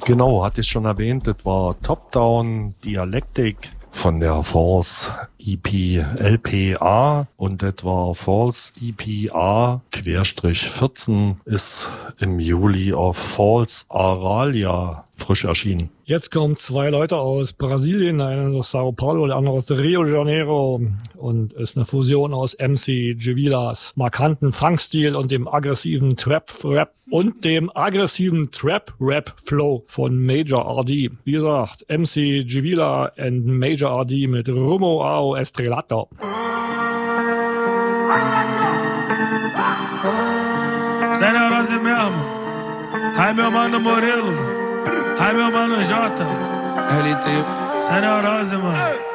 Genau, hatte ich schon erwähnt, das war Top-Down Dialectic von der Force EP LPA und das war Force EPA-14 ist im Juli auf Force Aralia frisch erschienen. Jetzt kommen 2 Leute aus Brasilien, einer aus Sao Paulo, der andere aus Rio de Janeiro und ist eine Fusion aus MC Givilas markanten Funkstil und dem aggressiven Trap-Rap und dem aggressiven Trap-Rap-Flow von Major RD. Wie gesagt, MC Givila and Major RD mit Rumo ao Estrelato. Sério, Rose mesmo. Ai, meu mano Murilo. Ai, meu mano Jota. LT. Sério, Rose, mano.